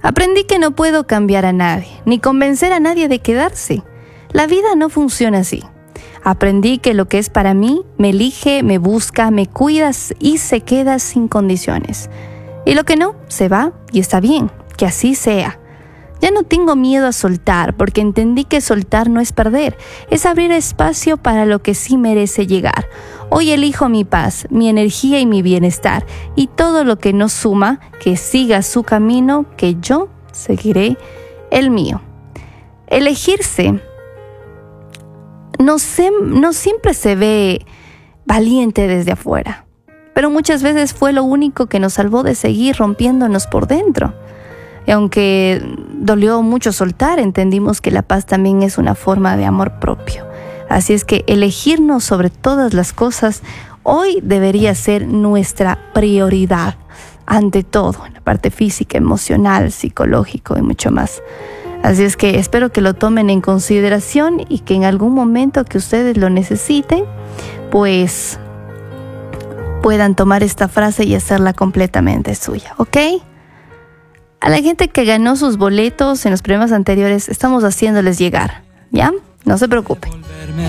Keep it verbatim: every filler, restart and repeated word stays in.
Aprendí que no puedo cambiar a nadie, ni convencer a nadie de quedarse. La vida no funciona así. Aprendí que lo que es para mí me elige, me busca, me cuida y se queda sin condiciones. Y lo que no, se va y está bien, que así sea. Ya no tengo miedo a soltar, porque entendí que soltar no es perder, es abrir espacio para lo que sí merece llegar. Hoy elijo mi paz, mi energía y mi bienestar, y todo lo que no suma, que siga su camino, que yo seguiré el mío. Elegirse no, se, no siempre se ve valiente desde afuera, pero muchas veces fue lo único que nos salvó de seguir rompiéndonos por dentro. Y aunque dolió mucho soltar, entendimos que la paz también es una forma de amor propio. Así es que elegirnos sobre todas las cosas hoy debería ser nuestra prioridad, ante todo, en la parte física, emocional, psicológico y mucho más. Así es que espero que lo tomen en consideración y que en algún momento que ustedes lo necesiten, pues puedan tomar esta frase y hacerla completamente suya, ¿ok? A la gente que ganó sus boletos en los programas anteriores, estamos haciéndoles llegar, ¿ya? No se preocupen.